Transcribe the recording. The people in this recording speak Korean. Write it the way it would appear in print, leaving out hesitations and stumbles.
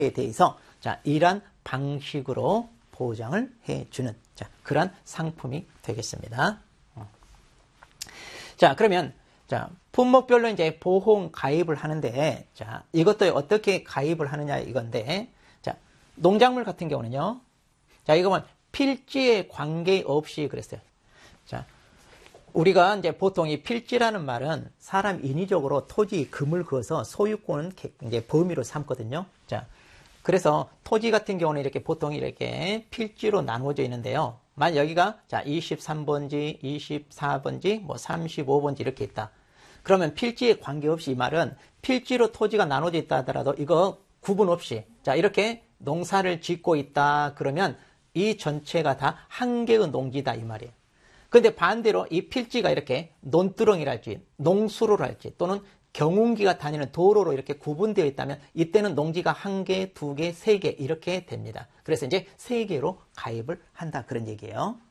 대해서 자, 이러한 방식으로 보장을 해주는 자, 그러한 상품이 되겠습니다. 자, 그러면 자, 품목별로 이제 보험 가입을 하는데 자, 이것도 어떻게 가입을 하느냐 이건데 자, 농작물 같은 경우는요. 자, 이거 보면 필지에 관계없이 그랬어요. 자, 우리가 이제 보통 이 필지라는 말은 사람 인위적으로 토지 금을 그어서 소유권은 이제 범위로 삼거든요. 자, 그래서 토지 같은 경우는 이렇게 보통 이렇게 필지로 나누어져 있는데요. 만약 여기가 자, 23번지, 24번지, 뭐 35번지 이렇게 있다. 그러면 필지에 관계없이 이 말은 필지로 토지가 나눠져 있다 하더라도 이거 구분 없이 자, 이렇게 농사를 짓고 있다 그러면 이 전체가 다 한 개의 농지다 이 말이에요. 그런데 반대로 이 필지가 이렇게 논두렁이랄지 농수로랄지 또는 경운기가 다니는 도로로 이렇게 구분되어 있다면 이때는 농지가 한 개, 두 개, 세 개 이렇게 됩니다. 그래서 이제 세 개로 가입을 한다 그런 얘기예요.